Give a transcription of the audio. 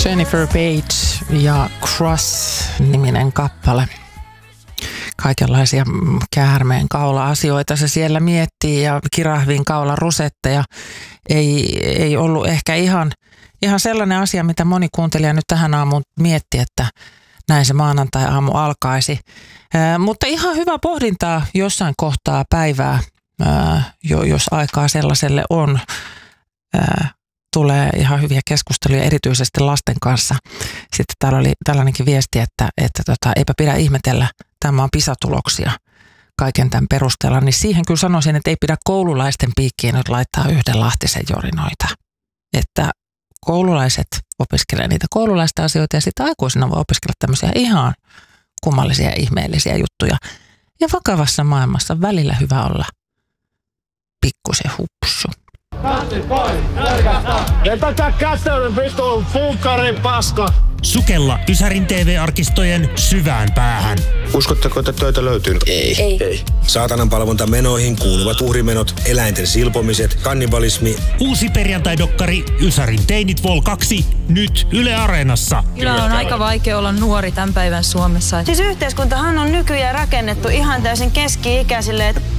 Jennifer Page ja Cross-niminen kappale. Kaikenlaisia käärmeen kaula-asioita se siellä miettii ja kirahvin kaula rusetteja. Ei ollut ehkä ihan sellainen asia, mitä moni kuuntelija nyt tähän aamuun mietti, että näin se maanantai-aamu alkaisi. Mutta ihan hyvä pohdintaa jossain kohtaa päivää, jos aikaa sellaiselle on. Tulee ihan hyviä keskusteluja erityisesti lasten kanssa. Sitten täällä oli tällainenkin viesti, että eipä pidä ihmetellä, tämä on PISA-tuloksia kaiken tämän perusteella. Niin siihen kyllä sanoisin, että ei pidä koululaisten piikkiin nyt laittaa yhden Lahtisen jorinoita. Että koululaiset opiskelee niitä koululaisten asioita ja sitten aikuisina voi opiskella tämmöisiä ihan kummallisia ja ihmeellisiä juttuja. Ja vakavassa maailmassa välillä hyvä olla pikkusen hupsu. Vetäkää käteen vitun funkarin paska! Sukella Ysärin TV-arkistojen syvään päähän. Uskotteko, että töitä löytyy? Ei. Saatanan palvonta menoihin kuuluvat uhrimenot, eläinten silpomiset, kannibalismi. Uusi perjantai-dokkari Ysärin teinit Vol 2 nyt Yle Areenassa. Kyllä on aika vaikea olla nuori tämän päivän Suomessa. Siis yhteiskuntahan on nykyään rakennettu ihan täysin keski-ikäisille, että